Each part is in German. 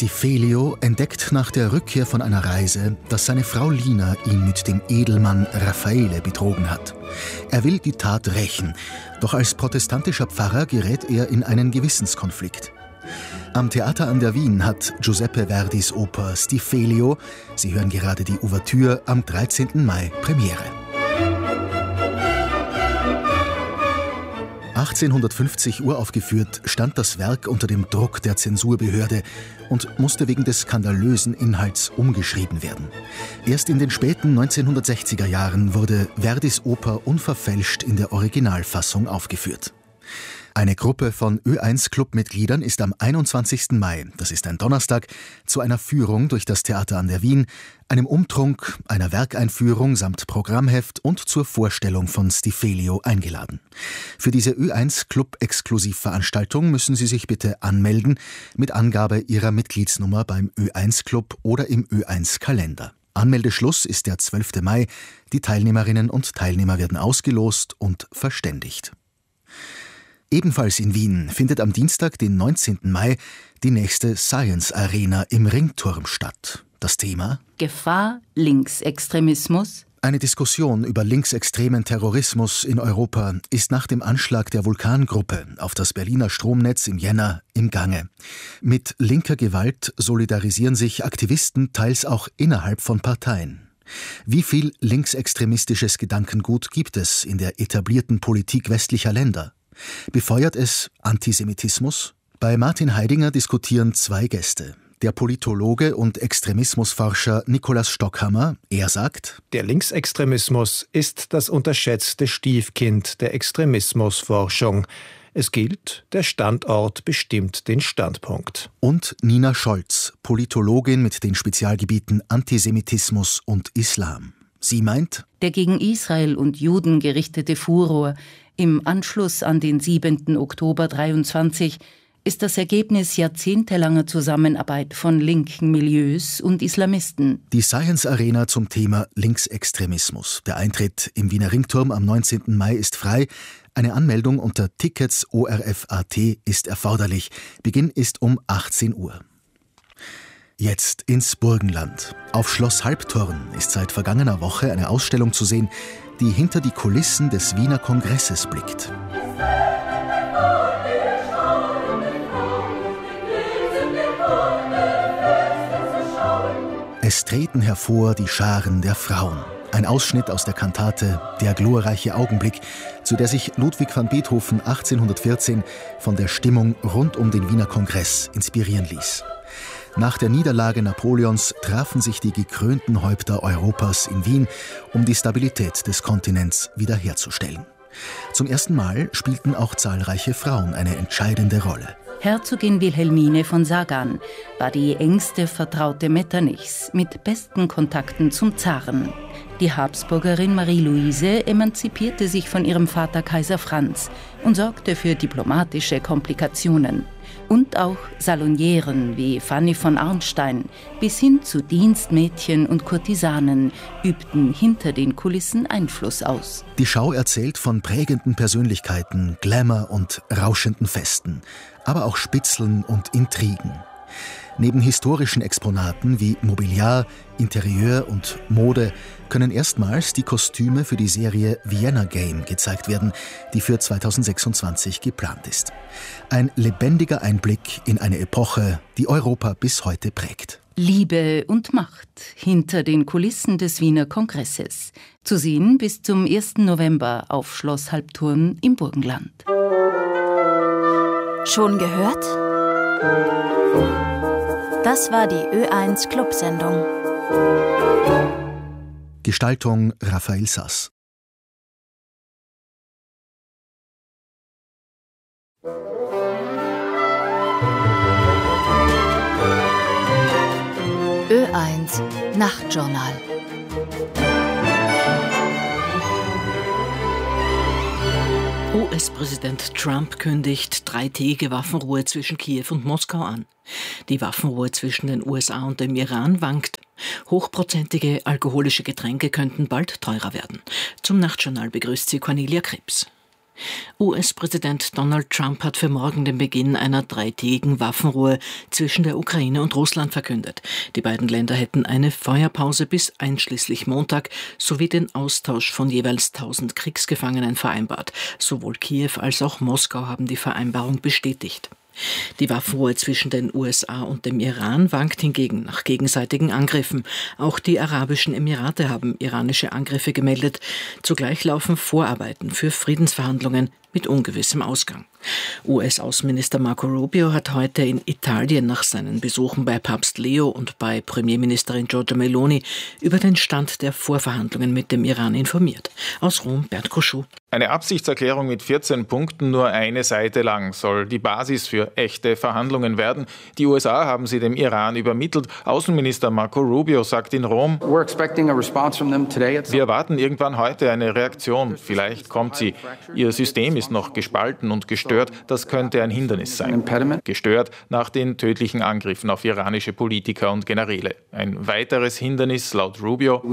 Stifelio entdeckt nach der Rückkehr von einer Reise, dass seine Frau Lina ihn mit dem Edelmann Raffaele betrogen hat. Er will die Tat rächen, doch als protestantischer Pfarrer gerät er in einen Gewissenskonflikt. Am Theater an der Wien hat Giuseppe Verdis Oper Stifelio, Sie hören gerade die Ouvertüre, am 13. Mai Premiere. 1850 uraufgeführt, stand das Werk unter dem Druck der Zensurbehörde und musste wegen des skandalösen Inhalts umgeschrieben werden. Erst in den späten 1960er Jahren wurde Verdis Oper unverfälscht in der Originalfassung aufgeführt. Eine Gruppe von Ö1-Club-Mitgliedern ist am 21. Mai, das ist ein Donnerstag, zu einer Führung durch das Theater an der Wien, einem Umtrunk, einer Werkeinführung samt Programmheft und zur Vorstellung von Stifelio eingeladen. Für diese Ö1-Club-Exklusivveranstaltung müssen Sie sich bitte anmelden mit Angabe Ihrer Mitgliedsnummer beim Ö1-Club oder im Ö1-Kalender. Anmeldeschluss ist der 12. Mai. Die Teilnehmerinnen und Teilnehmer werden ausgelost und verständigt. Ebenfalls in Wien findet am Dienstag, den 19. Mai, die nächste Science Arena im Ringturm statt. Das Thema: Gefahr Linksextremismus. Eine Diskussion über linksextremen Terrorismus in Europa ist nach dem Anschlag der Vulkangruppe auf das Berliner Stromnetz im Jänner im Gange. Mit linker Gewalt solidarisieren sich Aktivisten teils auch innerhalb von Parteien. Wie viel linksextremistisches Gedankengut gibt es in der etablierten Politik westlicher Länder? Befeuert es Antisemitismus? Bei Martin Heidinger diskutieren zwei Gäste. Der Politologe und Extremismusforscher Nikolaus Stockhammer, er sagt: Der Linksextremismus ist das unterschätzte Stiefkind der Extremismusforschung. Es gilt, der Standort bestimmt den Standpunkt. Und Nina Scholz, Politologin mit den Spezialgebieten Antisemitismus und Islam. Sie meint: Der gegen Israel und Juden gerichtete Furor im Anschluss an den 7. Oktober 23 ist das Ergebnis jahrzehntelanger Zusammenarbeit von linken Milieus und Islamisten. Die Science Arena zum Thema Linksextremismus. Der Eintritt im Wiener Ringturm am 19. Mai ist frei. Eine Anmeldung unter Tickets ORF.at ist erforderlich. Beginn ist um 18 Uhr. Jetzt ins Burgenland. Auf Schloss Halbturn ist seit vergangener Woche eine Ausstellung zu sehen, die hinter die Kulissen des Wiener Kongresses blickt. Es treten hervor die Scharen der Frauen. Ein Ausschnitt aus der Kantate »Der glorreiche Augenblick«, zu der sich Ludwig van Beethoven 1814 von der Stimmung rund um den Wiener Kongress inspirieren ließ. Nach der Niederlage Napoleons trafen sich die gekrönten Häupter Europas in Wien, um die Stabilität des Kontinents wiederherzustellen. Zum ersten Mal spielten auch zahlreiche Frauen eine entscheidende Rolle. Herzogin Wilhelmine von Sagan war die engste Vertraute Metternichs mit besten Kontakten zum Zaren. Die Habsburgerin Marie-Louise emanzipierte sich von ihrem Vater Kaiser Franz und sorgte für diplomatische Komplikationen. Und auch Salonieren wie Fanny von Arnstein bis hin zu Dienstmädchen und Kurtisanen übten hinter den Kulissen Einfluss aus. Die Schau erzählt von prägenden Persönlichkeiten, Glamour und rauschenden Festen, aber auch Spitzeln und Intrigen. Neben historischen Exponaten wie Mobiliar, Interieur und Mode können erstmals die Kostüme für die Serie Vienna Game gezeigt werden, die für 2026 geplant ist. Ein lebendiger Einblick in eine Epoche, die Europa bis heute prägt. Liebe und Macht hinter den Kulissen des Wiener Kongresses. Zu sehen bis zum 1. November auf Schloss Halbturn im Burgenland. Schon gehört? Das war die Ö1 Club-Sendung. Gestaltung Raphael Sass. Ö1 Nachtjournal. US-Präsident Trump kündigt 3-tägige Waffenruhe zwischen Kiew und Moskau an. Die Waffenruhe zwischen den USA und dem Iran wankt. Hochprozentige alkoholische Getränke könnten bald teurer werden. Zum Nachtjournal begrüßt sie Cornelia Krebs. US-Präsident Donald Trump hat für morgen den Beginn einer 3-tägigen Waffenruhe zwischen der Ukraine und Russland verkündet. Die beiden Länder hätten eine Feuerpause bis einschließlich Montag sowie den Austausch von jeweils 1000 Kriegsgefangenen vereinbart. Sowohl Kiew als auch Moskau haben die Vereinbarung bestätigt. Die Waffenruhe zwischen den USA und dem Iran wankt hingegen nach gegenseitigen Angriffen. Auch die Arabischen Emirate haben iranische Angriffe gemeldet. Zugleich laufen Vorarbeiten für Friedensverhandlungen mit ungewissem Ausgang. US-Außenminister Marco Rubio hat heute in Italien nach seinen Besuchen bei Papst Leo und bei Premierministerin Giorgia Meloni über den Stand der Vorverhandlungen mit dem Iran informiert. Aus Rom, Bert Koschou. Eine Absichtserklärung mit 14 Punkten, nur eine Seite lang, soll die Basis für echte Verhandlungen werden. Die USA haben sie dem Iran übermittelt. Außenminister Marco Rubio sagt in Rom, wir erwarten irgendwann heute eine Reaktion. Vielleicht kommt sie. Ihr System ist noch gespalten und gestört. Das könnte ein Hindernis sein. Gestört nach den tödlichen Angriffen auf iranische Politiker und Generäle. Ein weiteres Hindernis laut Rubio.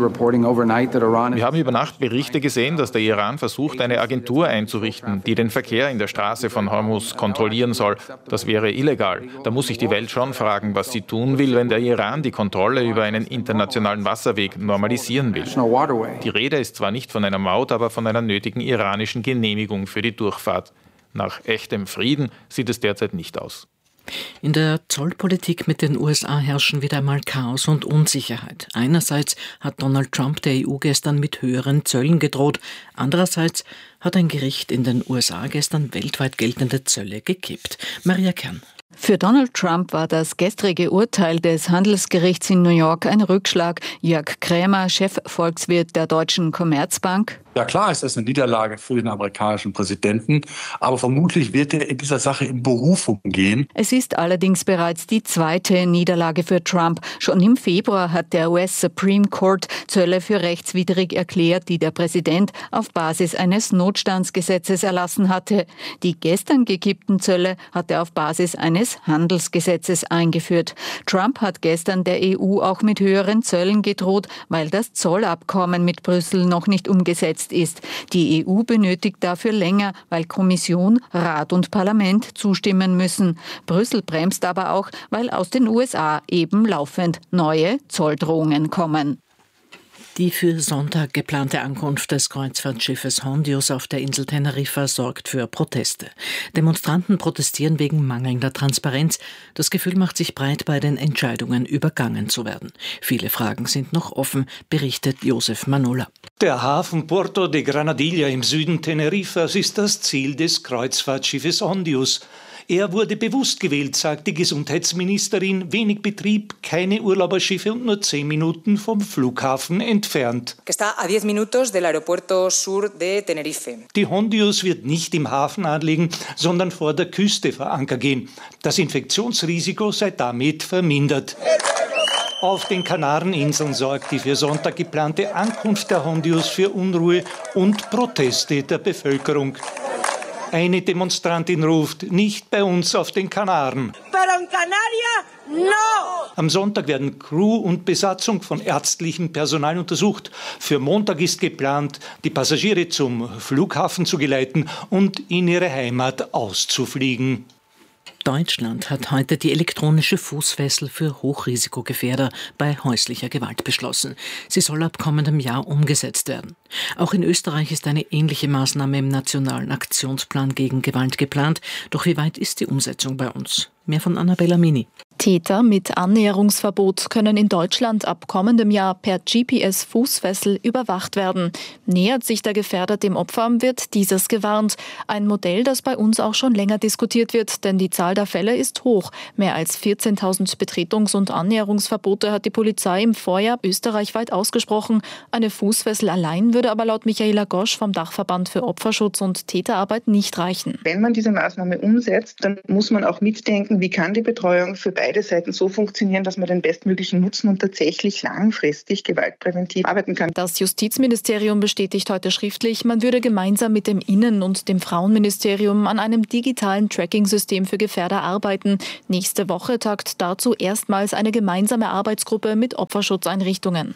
Wir haben über Nacht Berichte gesehen, dass der Iran versucht, eine Agentur einzurichten, die den Verkehr in der Straße von Hormuz kontrollieren soll. Das wäre illegal. Da muss sich die Welt schon fragen, was sie tun will, wenn der Iran die Kontrolle über einen internationalen Wasserweg normalisieren will. Die Rede ist zwar nicht von einer Maut, aber von einer nötigen iranischen Genehmigung für die Durchfahrt. Nach echtem Frieden sieht es derzeit nicht aus. In der Zollpolitik mit den USA herrschen wieder einmal Chaos und Unsicherheit. Einerseits hat Donald Trump der EU gestern mit höheren Zöllen gedroht. Andererseits hat ein Gericht in den USA gestern weltweit geltende Zölle gekippt. Maria Kern. Für Donald Trump war das gestrige Urteil des Handelsgerichts in New York ein Rückschlag. Jörg Krämer, Chefvolkswirt der Deutschen Commerzbank. Ja, klar ist das eine Niederlage für den amerikanischen Präsidenten, aber vermutlich wird er in dieser Sache in Berufung gehen. Es ist allerdings bereits die zweite Niederlage für Trump. Schon im Februar hat der US Supreme Court Zölle für rechtswidrig erklärt, die der Präsident auf Basis eines Notstandsgesetzes erlassen hatte. Die gestern gekippten Zölle hat er auf Basis eines Handelsgesetzes eingeführt. Trump hat gestern der EU auch mit höheren Zöllen gedroht, weil das Zollabkommen mit Brüssel noch nicht umgesetzt ist. Die EU benötigt dafür länger, weil Kommission, Rat und Parlament zustimmen müssen. Brüssel bremst aber auch, weil aus den USA eben laufend neue Zolldrohungen kommen. Die für Sonntag geplante Ankunft des Kreuzfahrtschiffes Hondius auf der Insel Teneriffa sorgt für Proteste. Demonstranten protestieren wegen mangelnder Transparenz. Das Gefühl macht sich breit, bei den Entscheidungen übergangen zu werden. Viele Fragen sind noch offen, berichtet Josef Manola. Der Hafen Porto de Granadilla im Süden Teneriffas ist das Ziel des Kreuzfahrtschiffes Hondius. Er wurde bewusst gewählt, sagt die Gesundheitsministerin. Wenig Betrieb, keine Urlauberschiffe und nur 10 Minuten vom Flughafen entfernt. Die Hondius wird nicht im Hafen anlegen, sondern vor der Küste vor Anker gehen. Das Infektionsrisiko sei damit vermindert. Auf den Kanareninseln sorgt die für Sonntag geplante Ankunft der Hondius für Unruhe und Proteste der Bevölkerung. Eine Demonstrantin ruft, nicht bei uns auf den Kanaren. Pero en Canaria, no! Am Sonntag werden Crew und Besatzung von ärztlichem Personal untersucht. Für Montag ist geplant, die Passagiere zum Flughafen zu geleiten und in ihre Heimat auszufliegen. Deutschland hat heute die elektronische Fußfessel für Hochrisikogefährder bei häuslicher Gewalt beschlossen. Sie soll ab kommendem Jahr umgesetzt werden. Auch in Österreich ist eine ähnliche Maßnahme im Nationalen Aktionsplan gegen Gewalt geplant. Doch wie weit ist die Umsetzung bei uns? Mehr von Annabella Mini. Täter mit Annäherungsverbot können in Deutschland ab kommendem Jahr per GPS-Fußfessel überwacht werden. Nähert sich der Gefährder dem Opfer, wird dieses gewarnt. Ein Modell, das bei uns auch schon länger diskutiert wird, denn die Zahl der Fälle ist hoch. Mehr als 14.000 Betretungs- und Annäherungsverbote hat die Polizei im Vorjahr österreichweit ausgesprochen. Eine Fußfessel allein würde aber laut Michaela Gosch vom Dachverband für Opferschutz und Täterarbeit nicht reichen. Wenn man diese Maßnahme umsetzt, dann muss man auch mitdenken, wie kann die Betreuung für beide Seiten so funktionieren, dass man den bestmöglichen Nutzen und tatsächlich langfristig gewaltpräventiv arbeiten kann. Das Justizministerium bestätigt heute schriftlich, man würde gemeinsam mit dem Innen- und dem Frauenministerium an einem digitalen Tracking-System für Gefährder arbeiten. Nächste Woche tagt dazu erstmals eine gemeinsame Arbeitsgruppe mit Opferschutzeinrichtungen.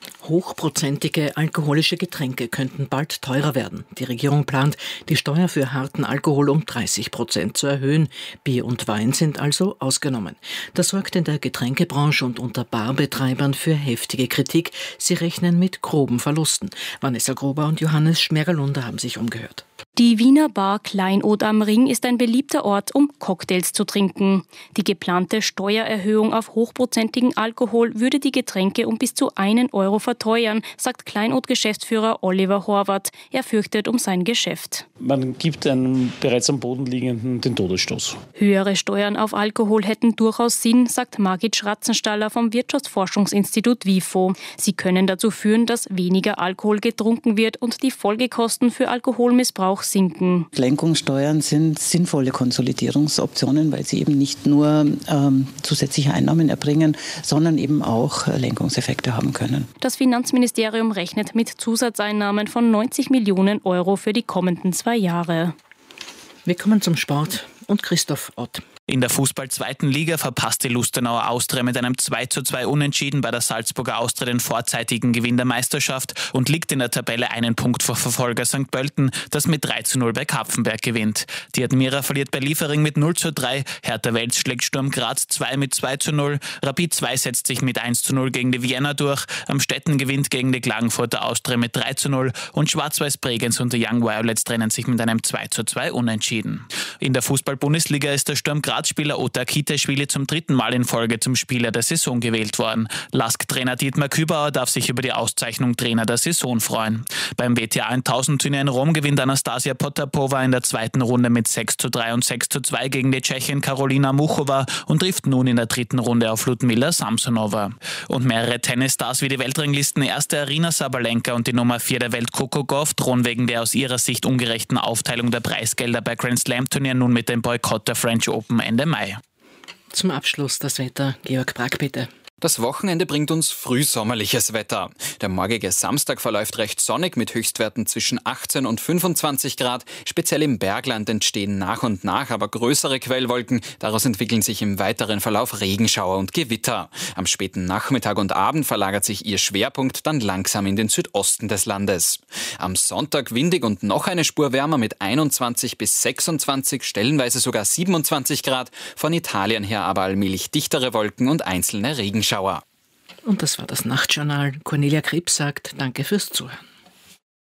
Hochprozentige alkoholische Getränke könnten bald teurer werden. Die Regierung plant, die Steuer für harten Alkohol um 30% zu erhöhen. Bier und Wein sind also ausgenommen. Das sorgt in der Getränkebranche und unter Barbetreibern für heftige Kritik. Sie rechnen mit groben Verlusten. Vanessa Grober und Johannes Schmergelunde haben sich umgehört. Die Wiener Bar Kleinod am Ring ist ein beliebter Ort, um Cocktails zu trinken. Die geplante Steuererhöhung auf hochprozentigen Alkohol würde die Getränke um bis zu 1 Euro verteuern, sagt Kleinod-Geschäftsführer Oliver Horvath. Er fürchtet um sein Geschäft. Man gibt einem bereits am Boden liegenden den Todesstoß. Höhere Steuern auf Alkohol hätten durchaus Sinn, sagt Margit Schratzenstaller vom Wirtschaftsforschungsinstitut WIFO. Sie können dazu führen, dass weniger Alkohol getrunken wird und die Folgekosten für Alkoholmissbrauch sinken. Lenkungssteuern sind sinnvolle Konsolidierungsoptionen, weil sie eben nicht nur zusätzliche Einnahmen erbringen, sondern eben auch Lenkungseffekte haben können. Das Finanzministerium rechnet mit Zusatzeinnahmen von 90 Millionen Euro für die kommenden 2 Jahre. Wir kommen zum Sport und Christoph Ott. In der Fußball-2. Liga verpasste Lustenauer Austria mit einem 2:2 Unentschieden bei der Salzburger Austria den vorzeitigen Gewinn der Meisterschaft und liegt in der Tabelle 1 Punkt vor Verfolger St. Pölten, das mit 3:0 bei Kapfenberg gewinnt. Die Admira verliert bei Liefering mit 0:3, Hertha Wels schlägt Sturm Graz 2 mit 2:0, Rapid 2 setzt sich mit 1:0 gegen die Vienna durch, Amstetten gewinnt gegen die Klagenfurter Austria mit 3:0 und Schwarz-Weiß Bregenz und die Young Violets trennen sich mit einem 2:2 Unentschieden. In der Fußball-Bundesliga ist der Sturm Graz-Spieler Ota Kiteschwili zum 3. Mal in Folge zum Spieler der Saison gewählt worden. LASK-Trainer Dietmar Kübauer darf sich über die Auszeichnung Trainer der Saison freuen. Beim WTA 1000-Turnier in Rom gewinnt Anastasia Potapova in der 2. Runde mit 6:3 und 6:2 gegen die Tschechin Karolina Muchova und trifft nun in der 3. Runde auf Ludmila Samsonova. Und mehrere Tennisstars wie die Weltranglisten erste Aryna Sabalenka und die Nummer 4 der Welt Coco Gauff drohen wegen der aus ihrer Sicht ungerechten Aufteilung der Preisgelder bei Grand Slam-Turnieren nun mit dem Boykott der French Open Ende Mai. Zum Abschluss das Wetter. Georg Brack, bitte. Das Wochenende bringt uns frühsommerliches Wetter. Der morgige Samstag verläuft recht sonnig mit Höchstwerten zwischen 18 und 25 Grad. Speziell im Bergland entstehen nach und nach aber größere Quellwolken. Daraus entwickeln sich im weiteren Verlauf Regenschauer und Gewitter. Am späten Nachmittag und Abend verlagert sich ihr Schwerpunkt dann langsam in den Südosten des Landes. Am Sonntag windig und noch eine Spur wärmer mit 21 bis 26, stellenweise sogar 27 Grad. Von Italien her aber allmählich dichtere Wolken und einzelne Regenschauer. Und das war das Nachtjournal. Cornelia Krebs sagt Danke fürs Zuhören.